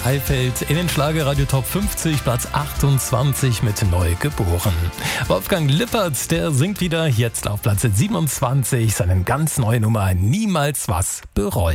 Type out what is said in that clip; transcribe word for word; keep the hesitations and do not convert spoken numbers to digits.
Eifeld in den Schlagerradio Top fünfzig, Platz achtundzwanzig mit Neugeboren. Wolfgang Lippert, der singt wieder jetzt auf Platz siebenundzwanzig seine ganz neue Nummer Niemals was bereuen.